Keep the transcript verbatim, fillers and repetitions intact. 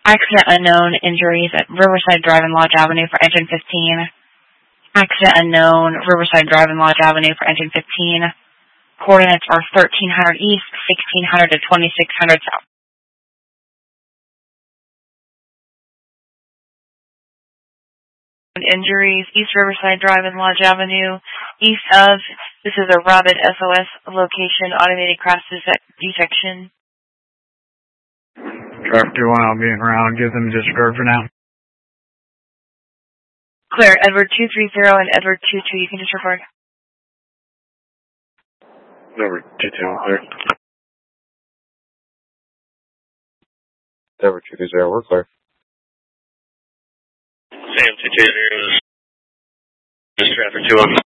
Accident unknown, injuries at Riverside Drive and Lodge Avenue for engine fifteen. Accident unknown, Riverside Drive and Lodge Avenue for engine fifteen. Coordinates are thirteen hundred east, sixteen hundred to twenty-six hundred south. Injuries, East Riverside Drive and Lodge Avenue, east of, this is a Rabbit S O S location, automated crash detection. Driver two one, I'll be around, give them a disregard for now. Clear, Edward two three zero and Edward two two, you can disregard. Edward two two, clear. Edward two two zero, we're clear. Sam two two zero, this is Traffic two one.